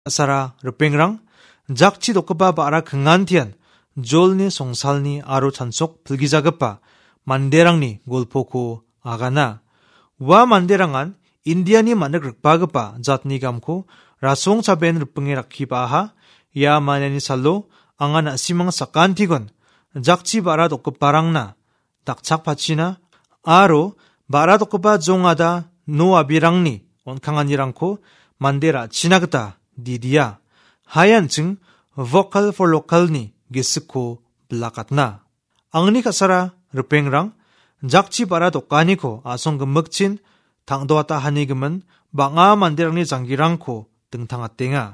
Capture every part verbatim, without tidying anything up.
Sara rupengrang jakchi dokpa bara kengantian jolni songsalni aro chansok pilgijagapa manderangni golpoko agana. Wa manderangan Indiani manak rikpagapa jatni gamko rasong caben rupengi rakibaha ya manani salo angan asimang sakantigon jakchi bara dokparangna dakchak pachina aro bara dokpa jongada no abirangni onkanganirangko mandera chinagata didia hayanching vocal for localni gisiko blakatna. Angni kasara rupengrang jakchi bara dokaniko asong gemekchin tangdoata hanigemen banga mandirangni janggirangko 등탕았땡아.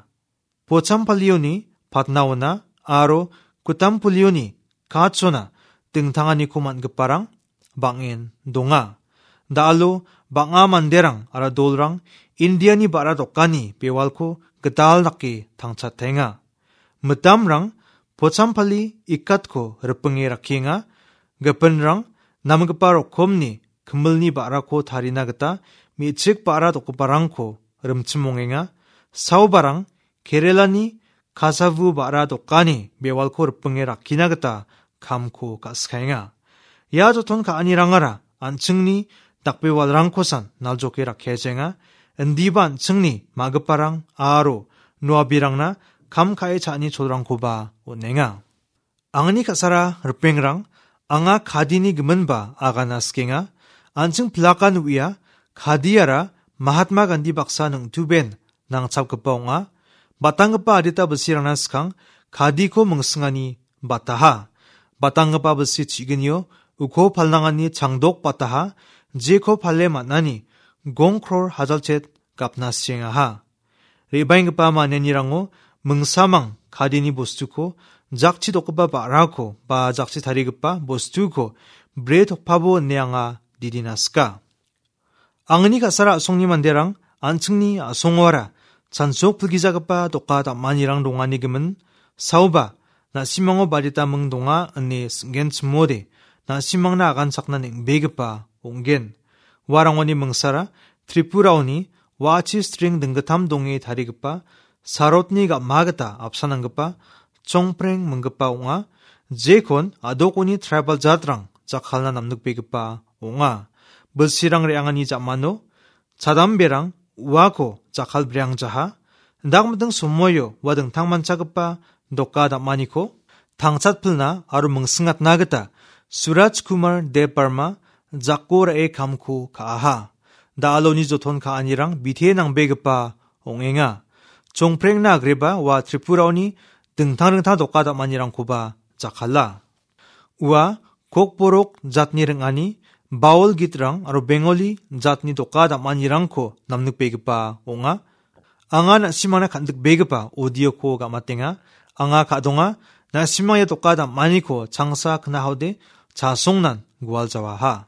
보참팔리오니 patnaona aro kutampulioni kachona 등탕하니코 만급바랑 bangin donga. Dalo banga manderang ara dolrang Indiani bara dokani bewalko gedal naki tangchatenga. Medamrang 보참팔리 ikatko repengi rakinga gepenrang namgeparo komni kemelni barako tarina geta michik bara dokbarangko remchimongenga saubarang Kerelani kasavu bara dokani bewalko repengi rakina geta kamko kaskainga. Ya joton ka anirangara anchingni dakbewalrangkosan naljoke rakhejenga endiban chingni mageparang aro nuabirangna kamkae chani chodrangkoba onenga. Angni kasara repengrang anga kadini gemenba aganaskenga anching plakan uya kadiara Mahatma Gandhi baksa nang tuben nang chapkepaonga batanggepa adita besirangna skang kadiko mengsengani bataha batanggepa besi chigenyo uko palnangani changdok bataha jeko palle manani gongkror hajalchet kapnasyengaha rebainggepa manenirango mengsamang kadini bostuko jakchi dokpa barako ba jakchi tarigpa bostuko bre dokpabo neanga didinaska. Angni kasara asongni manderang anchingni asongwara chansok pulgijagpa dokka damanirang dongani gemen sauba na simango barita mengdonga ane singen chmode na simangna agan sakna nengbegpa onggen warangoni mengsara Tripuraoni wachi string 등가탐 동에 다리급바 사롯니가 마그타 앞사난급바 총프랭 멍급바 옹아 제콘 아도코니 트라이벌 자드랑 작할나 남늑베급바 옹아 버시랑 레앙아니 자마노 자담베랑 우아코 작할 브량자하 낙무등 소모요 와등 탕만차급바 독가다 마니코 탕찻플나 아루 멍승앗 나그타 수라츠 쿠마르 데파르마 작고라에 감코 가하 다알로니 조톤 카아니랑 비테낭 베급바 옹eng아 종프랭나 그레바 와 트리푸라오니 등탕릉타 독가다만이랑 고바 작할라 우아 곡보록 zatniring ani 바울 기트랑 아로 벵골리 zatni 독가다만이랑코 남늑 베급바 옹아 앙아 시마나 간득 베급바 오디오코 가마땡아 앙아 가동아 나 시마야 독가다만이코 장사 그나하우데 자송난 구알자와하